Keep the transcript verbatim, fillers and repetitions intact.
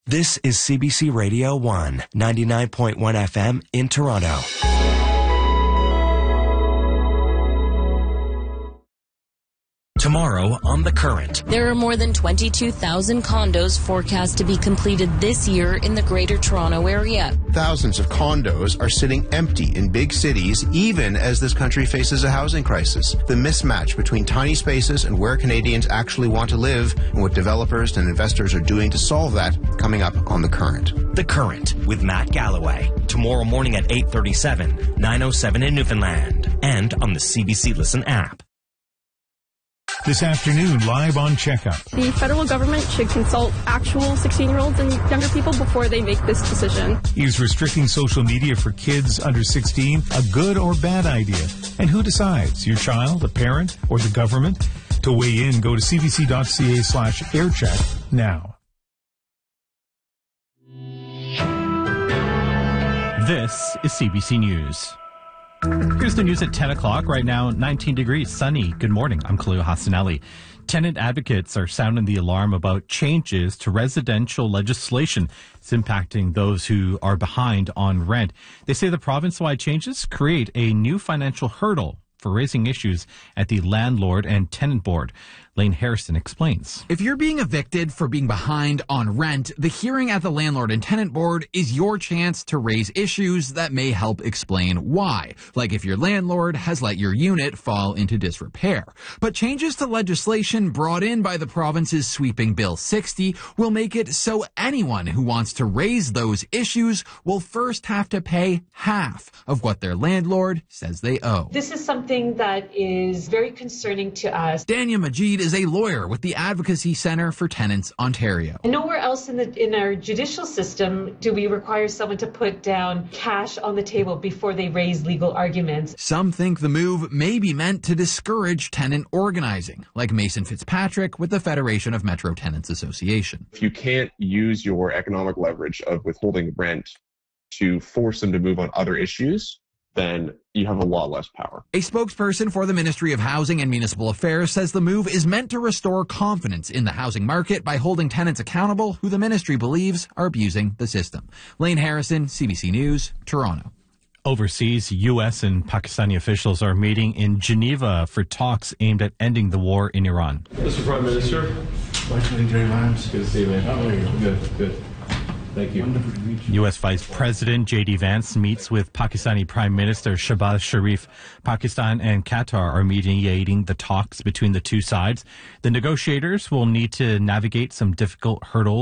This is C B C Radio one, ninety-nine point one F M in Toronto. Tomorrow on The Current. There are more than twenty-two thousand condos forecast to be completed this year in the Greater Toronto Area. Thousands of condos are sitting empty in big cities, even as this country faces a housing crisis. The mismatch between tiny spaces and where Canadians actually want to live, and what developers and investors are doing to solve that, coming up on The Current. The Current with Matt Galloway. Tomorrow morning at eight thirty-seven, nine oh seven in Newfoundland, and on the C B C Listen app. This afternoon, live on Checkup. The federal government should consult actual sixteen-year-olds and younger people before they make this decision. Is restricting social media for kids under sixteen a good or bad idea? And who decides, your child, a parent, or the government? To weigh in, go to cbc.ca slash aircheck now. This is C B C News. Here's the news at ten o'clock. Right now, nineteen degrees, sunny. Good morning. I'm Khalil Hassanali. Tenant advocates are sounding the alarm about changes to residential legislation. It's impacting those who are behind on rent. They say the province-wide changes create a new financial hurdle for raising issues at the Landlord and Tenant Board. Lane Harrison explains. If you're being evicted for being behind on rent, the hearing at the Landlord and Tenant Board is your chance to raise issues that may help explain why, like if your landlord has let your unit fall into disrepair. But changes to legislation brought in by the province's sweeping Bill sixty will make it so anyone who wants to raise those issues will first have to pay half of what their landlord says they owe. This is something that is very concerning to us. Dania Majid is a lawyer with the Advocacy Centre for Tenants Ontario. And nowhere else in the in our judicial system do we require someone to put down cash on the table before they raise legal arguments. Some think the move may be meant to discourage tenant organizing, like Mason Fitzpatrick with the Federation of Metro Tenants Association. If you can't use your economic leverage of withholding rent to force them to move on other issues, then you have a lot less power. A spokesperson for the Ministry of Housing and Municipal Affairs says the move is meant to restore confidence in the housing market by holding tenants accountable who the ministry believes are abusing the system. Lane Harrison, C B C News, Toronto. Overseas, U S and Pakistani officials are meeting in Geneva for talks aimed at ending the war in Iran. Mister Prime Minister. Good to see you, man. How are you? Good, good. Thank you. U S Vice President J D Vance meets with Pakistani Prime Minister Shehbaz Sharif. Pakistan and Qatar are mediating the talks between the two sides. The negotiators will need to navigate some difficult hurdles